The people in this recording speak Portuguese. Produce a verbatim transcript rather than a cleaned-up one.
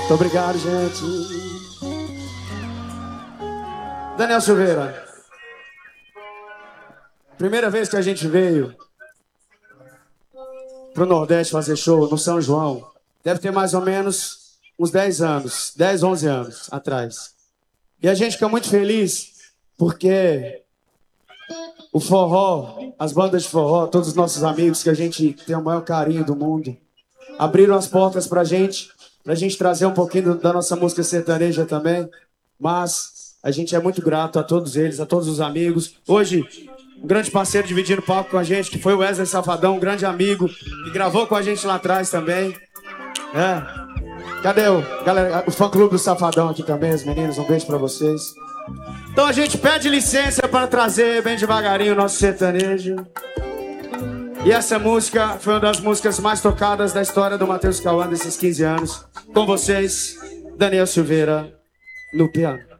Muito obrigado, gente. Daniel Silveira. Primeira vez que a gente veio pro Nordeste fazer show no São João. Deve ter mais ou menos uns dez anos, dez, onze anos atrás. E a gente fica muito feliz porque o forró, as bandas de forró, todos os nossos amigos que a gente tem o maior carinho do mundo, abriram as portas pra gente, pra gente trazer um pouquinho da nossa música sertaneja também. Mas a gente é muito grato a todos eles, a todos os amigos. Hoje, um grande parceiro dividindo o palco com a gente, que foi o Wesley Safadão, um grande amigo, que gravou com a gente lá atrás também. É. Cadê o, galera, o fã-clube do Safadão aqui também, os meninos? Um beijo pra vocês. Então a gente pede licença para trazer bem devagarinho o nosso sertanejo. E essa música foi uma das músicas mais tocadas da história do Matheus Cauã desses quinze anos. Com vocês, Daniel Silveira, no piano.